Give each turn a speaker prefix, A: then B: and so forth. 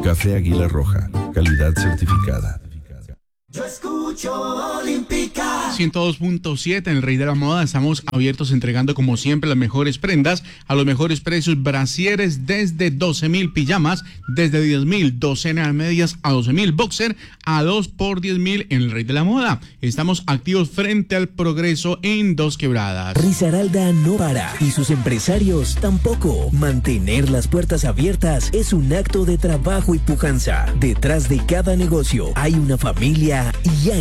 A: Café Águila Roja, calidad certificada.
B: Yo escucho Olímpica
C: 102.7 en el Rey de la Moda. Estamos abiertos entregando como siempre las mejores prendas a los mejores precios. Brasieres desde 12,000, pijamas desde 10,000, docena de medias a 12,000, boxer a 2 por 10,000 en el Rey de la Moda. Estamos activos frente al Progreso en Dos Quebradas.
D: Risaralda no para y sus empresarios tampoco. Mantener las puertas abiertas es un acto de trabajo y pujanza. Detrás de cada negocio hay una familia y hay